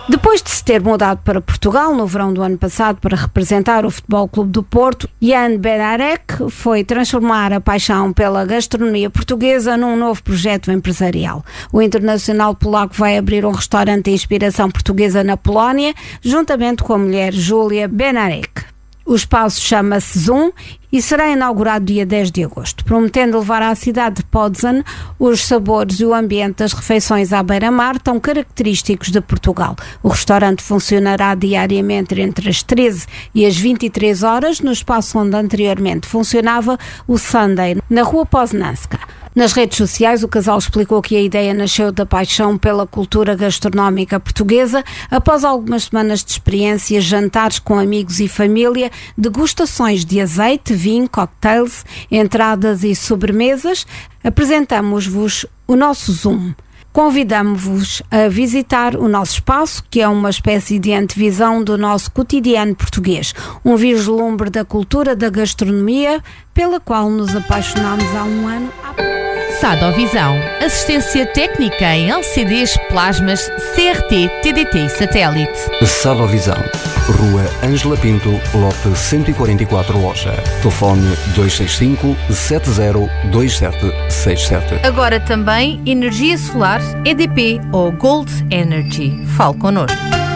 Depois de se ter mudado para Portugal no verão do ano passado para representar o Futebol Clube do Porto, Jan Bednarek foi transformar a paixão pela gastronomia portuguesa num novo projeto empresarial. O internacional polaco vai abrir um restaurante de inspiração portuguesa na Polónia, juntamente com a mulher Júlia Bednarek. O espaço chama-se Zoom e será inaugurado dia 10 de agosto, prometendo levar à cidade de Poznań os sabores e o ambiente das refeições à beira-mar tão característicos de Portugal. O restaurante funcionará diariamente entre as 13 e as 23 horas, no espaço onde anteriormente funcionava o Sunday, na rua Poznańska. Nas redes sociais, o casal explicou que a ideia nasceu da paixão pela cultura gastronómica portuguesa após algumas semanas de experiências, jantares com amigos e família, degustações de azeite, vinho, cocktails, entradas e sobremesas. Apresentamos-vos o nosso Zoom. Convidamos-vos a visitar o nosso espaço, que é uma espécie de antevisão do nosso cotidiano português, um vislumbre da cultura da gastronomia, pela qual nos apaixonámos há um ano. Sadovisão, assistência técnica em LCDs, plasmas, CRT, TDT e satélite. Sadovisão, Rua Ângela Pinto, lote 144 Loja. Telefone 265 702767. Agora também energia solar, EDP ou Gold Energy. Fale connosco.